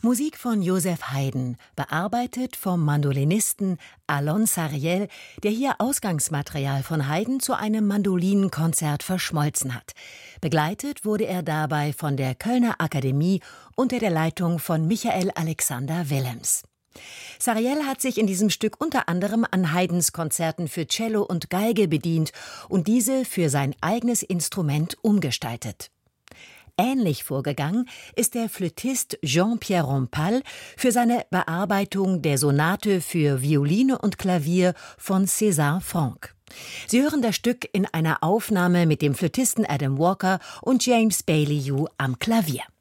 Musik von Joseph Haydn, bearbeitet vom Mandolinisten Alon Sariel, der hier Ausgangsmaterial von Haydn zu einem Mandolinenkonzert verschmolzen hat. Begleitet wurde er dabei von der Kölner Akademie unter der Leitung von Michael Alexander Willems. Sariel hat sich in diesem Stück unter anderem an Haydns Konzerten für Cello und Geige bedient und diese für sein eigenes Instrument umgestaltet. Ähnlich vorgegangen ist der Flötist Jean-Pierre Rampal für seine Bearbeitung der Sonate für Violine und Klavier von César Franck. Sie hören das Stück in einer Aufnahme mit dem Flötisten Adam Walker und James Bailey-Yu am Klavier.